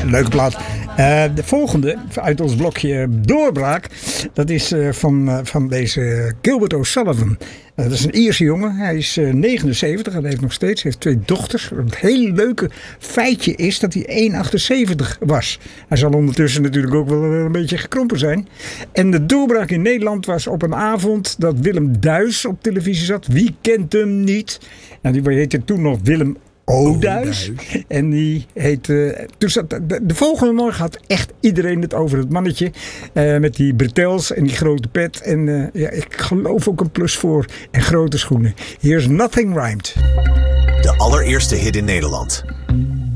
Leuke plaat. De volgende uit ons blokje Doorbraak. Dat is van deze Gilbert O'Sullivan. Dat is een Ierse jongen. Hij is 79 en heeft nog steeds heeft 2 dochters. Het hele leuke feitje is dat hij 1,78 was. Hij zal ondertussen natuurlijk ook wel een beetje gekrompen zijn. En de doorbraak in Nederland was op een avond dat Willem Duis op televisie zat. Wie kent hem niet? Nou, die heette toen nog Willem Oduis. En die heette... De volgende morgen had echt iedereen het over het mannetje. Met die bretels en die grote pet. En ik geloof ook een plus voor. En grote schoenen. Here's Nothing Rhymed. De allereerste hit in Nederland.